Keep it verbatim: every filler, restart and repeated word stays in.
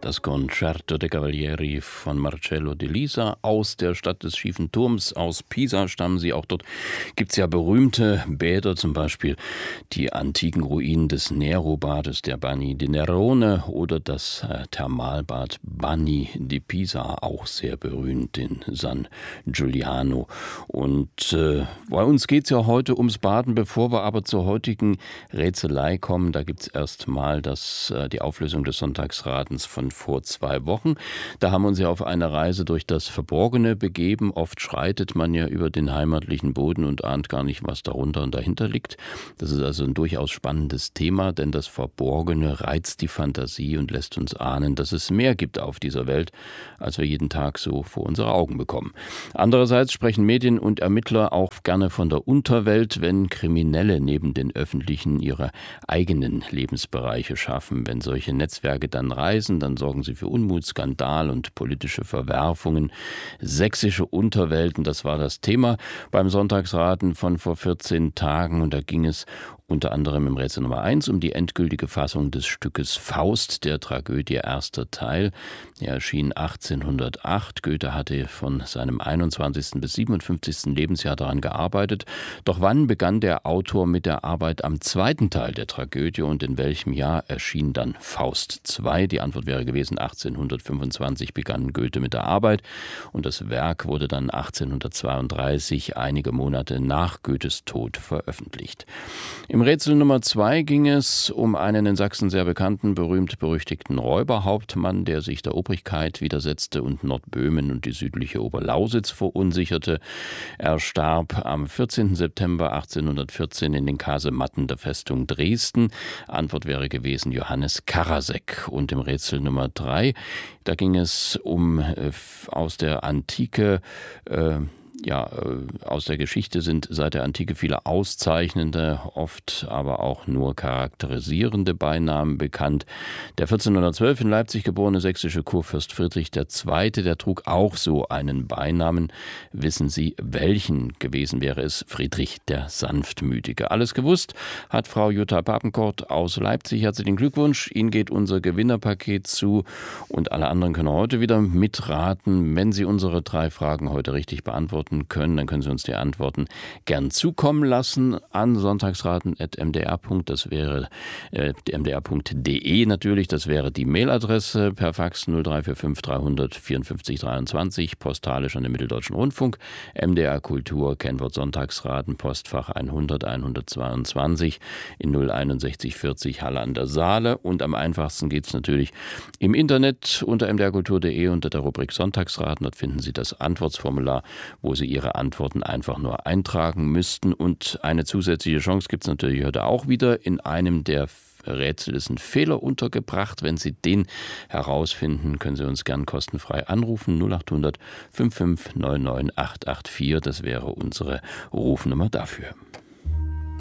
Das Concerto dei Cavalieri von Marcello de Lisa aus der Stadt des schiefen Turms, aus Pisa stammen sie. Auch dort gibt es ja berühmte Bäder, zum Beispiel die antiken Ruinen des Nero-Bades, der Bagni di Nerone, oder das äh, Thermalbad Bagni di Pisa, auch sehr berühmt in San Giuliano. Und äh, bei uns geht es ja heute ums Baden. Bevor wir aber zur heutigen Rätselei kommen, da gibt es erst mal das, äh, die Auflösung des Sonntagsratens von vor zwei Wochen. Da haben wir uns ja auf eine Reise durch das Verborgene begeben. Oft schreitet man ja über den heimatlichen Boden und ahnt gar nicht, was darunter und dahinter liegt. Das ist also ein durchaus spannendes Thema, denn das Verborgene reizt die Fantasie und lässt uns ahnen, dass es mehr gibt auf dieser Welt, als wir jeden Tag so vor unsere Augen bekommen. Andererseits sprechen Medien und Ermittler auch gerne von der Unterwelt, wenn Kriminelle neben den öffentlichen ihre eigenen Lebensbereiche schaffen. Wenn solche Netzwerke dann reisen, dann sorgen sie für Unmut, Skandal und politische Verwerfungen. Sächsische Unterwelten, das war das Thema beim Sonntagsraten von vor vierzehn Tagen. Und da ging es unter anderem im Rätsel Nummer eins um die endgültige Fassung des Stückes Faust, der Tragödie erster Teil. Er erschien achtzehnhundertacht. Goethe hatte von seinem einundzwanzigsten bis siebenundfünfzigsten Lebensjahr daran gearbeitet. Doch wann begann der Autor mit der Arbeit am zweiten Teil der Tragödie und in welchem Jahr erschien dann Faust zwei? Die Antwort wäre gewesen, achtzehnhundertfünfundzwanzig begann Goethe mit der Arbeit und das Werk wurde dann achtzehnhundertzweiunddreißig, einige Monate nach Goethes Tod, veröffentlicht. Im Rätsel Nummer zwei ging es um einen in Sachsen sehr bekannten, berühmt-berüchtigten Räuberhauptmann, der sich der Obrigkeit widersetzte und Nordböhmen und die südliche Oberlausitz verunsicherte. Er starb am vierzehnten September achtzehnhundertvierzehn in den Kasematten der Festung Dresden. Antwort wäre gewesen Johannes Karasek. Und im Rätsel Nummer drei, da ging es um äh, aus der Antike, äh, Ja, aus der Geschichte sind seit der Antike viele auszeichnende, oft aber auch nur charakterisierende Beinamen bekannt. Der vierzehnhundertzwölf in Leipzig geborene sächsische Kurfürst Friedrich der Zweite., der trug auch so einen Beinamen. Wissen Sie, welchen gewesen wäre es? Friedrich der Sanftmütige. Alles gewusst hat Frau Jutta Papenkort aus Leipzig. Herzlichen Glückwunsch. Ihnen geht unser Gewinnerpaket zu und alle anderen können heute wieder mitraten. Wenn Sie unsere drei Fragen heute richtig beantworten können, dann können Sie uns die Antworten gern zukommen lassen an sonntagsraten at m d r punkt de. Das wäre äh, m d r punkt d e natürlich, das wäre die Mailadresse, per Fax null drei vier fünf dreihundert vierundfünfzig dreiundzwanzig, postalisch an den Mitteldeutschen Rundfunk, M D R Kultur, Kennwort Sonntagsraten, Postfach hundert hundertzweiundzwanzig in null einundsechzig vierzig Halle an der Saale. Und am einfachsten geht es natürlich im Internet unter m d r kultur punkt d e unter der Rubrik Sonntagsraten. Dort finden Sie das Antwortformular, wo Sie Ihre Antworten einfach nur eintragen müssten. Und eine zusätzliche Chance gibt es natürlich heute auch wieder. In einem der Rätsel ist ein Fehler untergebracht. Wenn Sie den herausfinden, können Sie uns gern kostenfrei anrufen. null acht hundert fünf fünf neun neun acht acht vier. Das wäre unsere Rufnummer dafür.